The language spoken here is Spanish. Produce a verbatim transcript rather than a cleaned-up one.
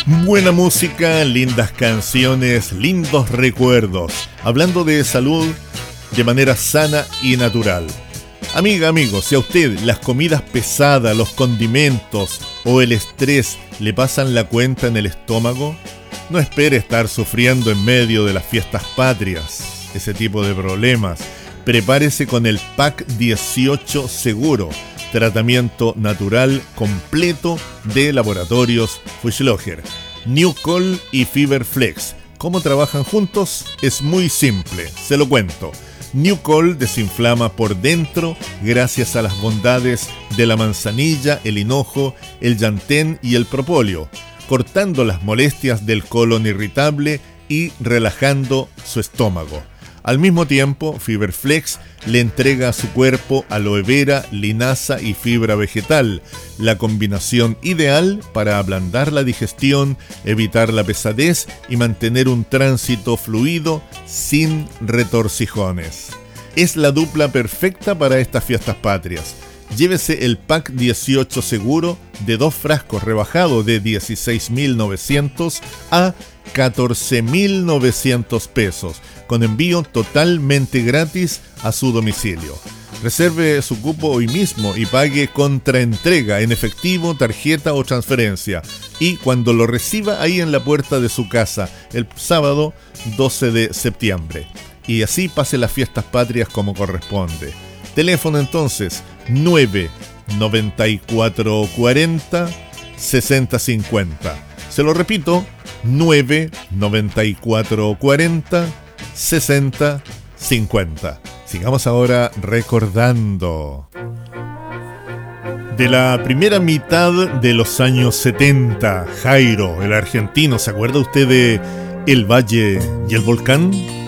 Buena música, lindas canciones, lindos recuerdos. Hablando de salud de manera sana y natural. Amiga, amigo, si a usted las comidas pesadas, los condimentos o el estrés le pasan la cuenta en el estómago, no espere estar sufriendo en medio de las fiestas patrias ese tipo de problemas. Prepárese con el Pack dieciocho Seguro, tratamiento natural completo de Laboratorios Fuchsloger. Newcol y Fiberflex. ¿Cómo trabajan juntos? Es muy simple, se lo cuento. Newcol desinflama por dentro gracias a las bondades de la manzanilla, el hinojo, el llantén y el propóleo, cortando las molestias del colon irritable y relajando su estómago. Al mismo tiempo, Fiberflex le entrega a su cuerpo aloe vera, linaza y fibra vegetal, la combinación ideal para ablandar la digestión, evitar la pesadez y mantener un tránsito fluido sin retorcijones. Es la dupla perfecta para estas fiestas patrias. Llévese el Pack dieciocho Seguro de dos frascos rebajado de dieciséis mil novecientos a catorce mil novecientos pesos, con envío totalmente gratis a su domicilio. Reserve su cupo hoy mismo y pague contraentrega en efectivo, tarjeta o transferencia. Y cuando lo reciba ahí en la puerta de su casa el sábado doce de septiembre. Y así pase las fiestas patrias como corresponde. Teléfono entonces nueve noventa y cuatro cuarenta sesenta cincuenta. Se lo repito, nueve noventa y cuatro cuarenta sesenta cincuenta. Sigamos ahora recordando. De la primera mitad de los años setenta, Jairo, el argentino, ¿se acuerda usted de El Valle y el Volcán?